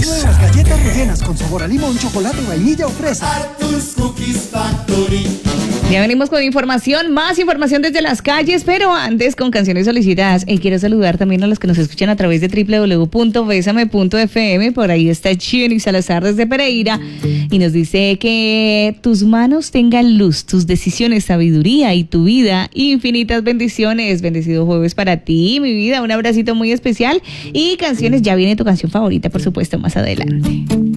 Nuevas galletas rellenas con sabor a limón, chocolate, vainilla o fresa. Arthur's Cookies Factory. Ya venimos con información, más información desde las calles, pero antes con canciones solicitadas. Quiero saludar también a los que nos escuchan a través de www.besame.fm. Por ahí está Jenny Salazar desde Pereira y nos dice que tus manos tengan luz, tus decisiones sabiduría y tu vida infinitas bendiciones. Bendecido jueves para ti, mi vida. Un abracito muy especial y canciones. Ya viene tu canción favorita, por supuesto, más adelante.